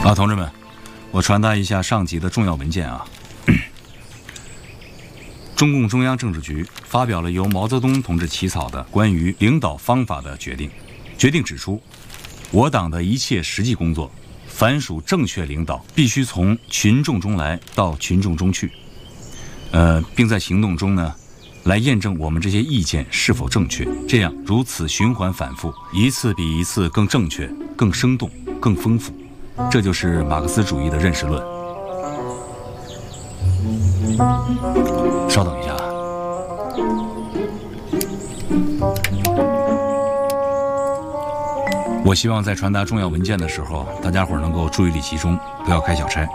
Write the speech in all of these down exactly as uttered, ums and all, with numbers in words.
啊，同志们，我传达一下上级的重要文件啊。中共中央政治局发表了由毛泽东同志起草的关于领导方法的决定。决定指出，我党的一切实际工作，凡属正确领导，必须从群众中来到群众中去。呃，并在行动中呢，来验证我们这些意见是否正确。这样如此循环反复，一次比一次更正确、更生动、更丰富。这就是马克思主义的认识论。稍等一下。我希望在传达重要文件的时候，大家伙能够注意力集中，不要开小差。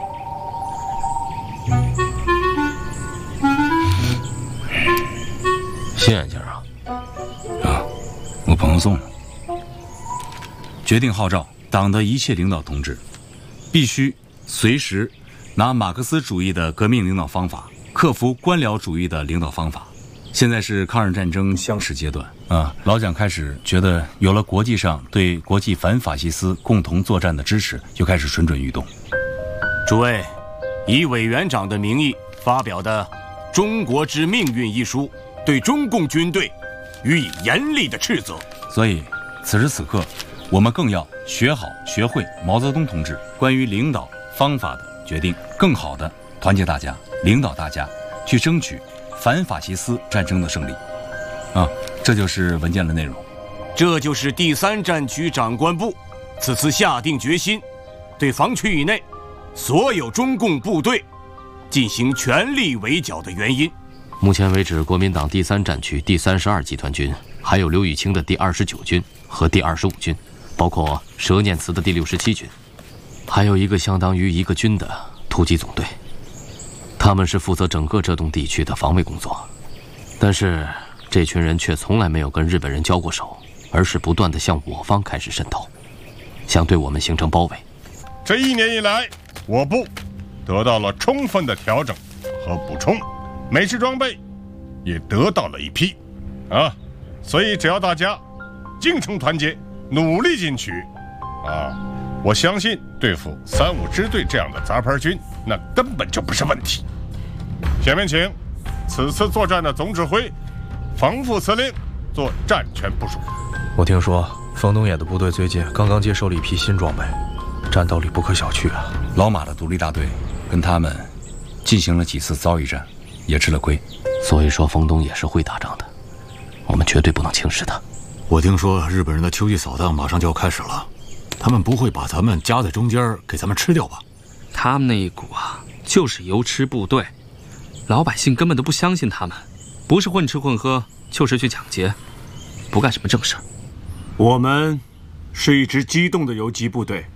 谢先生啊， 啊，我朋友送的。决定号召党的一切领导同志，必须随时拿马克思主义的革命领导方法，克服官僚主义的领导方法。现在是抗日战争相持阶段啊，老蒋开始觉得有了国际上对国际反法西斯共同作战的支持，就开始蠢蠢欲动。 诸位，以委员长的名义发表的《中国之命运》一书，对中共军队予以严厉的斥责。 所以，此时此刻，我们更要学好学会毛泽东同志关于领导方法的决定，更好地团结大家，领导大家，去争取反法西斯战争的胜利。啊，这就是文件的内容。 这就是第三战区长官部此次下定决心，对防区以内所有中共部队进行全力围剿的原因。 目前为止，国民党第三战区第三十二集团军，还有刘雨清的第二十九军和第二十五军，包括佘念慈的第六十七军，还有一个相当于一个军的突击总队。他们是负责整个浙东地区的防卫工作，但是这群人却从来没有跟日本人交过手，而是不断地向我方开始渗透，想对我们形成包围。 这一年以来，我部得到了充分的调整和补充，美式装备也得到了一批，啊，所以只要大家精诚团结，努力进取，啊，我相信对付三五支队这样的杂牌军，那根本就不是问题。下面请此次作战的总指挥冯副司令做战权部署。 我听说冯东野的部队最近刚刚接收了一批新装备，战斗力不可小觑啊。 老马的独立大队跟他们进行了几次遭遇战，也吃了亏。 所以说冯东野是会打仗的，我们绝对不能轻视他。 我听说日本人的秋季扫荡马上就要开始了，他们不会把咱们夹在中间给咱们吃掉吧？ 他们那一股啊，就是油吃部队，老百姓根本都不相信他们，不是混吃混喝，就是去抢劫，不干什么正事。 我们是一支机动的游击部队，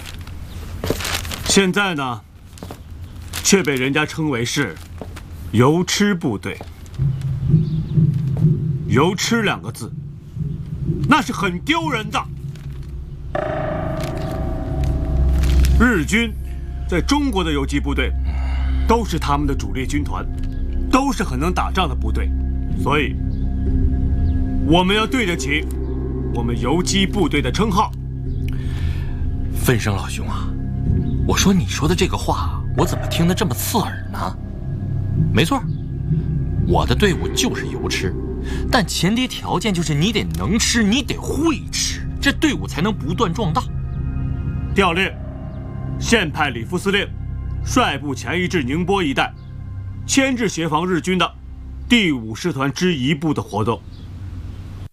现在呢，却被人家称为是油吃部队。油吃两个字，那是很丢人的。日军在中国的游击部队都是他们的主力军团，都是很能打仗的部队，所以我们要对得起我们游击部队的称号。 分生老兄啊，我说你说的这个话，我怎么听得这么刺耳呢？没错，我的队伍就是油吃，但前提条件就是你得能吃，你得会吃，这队伍才能不断壮大。 调令，现派李副司令率部前移至宁波一带，牵制协防日军的第五师团之一部的活动。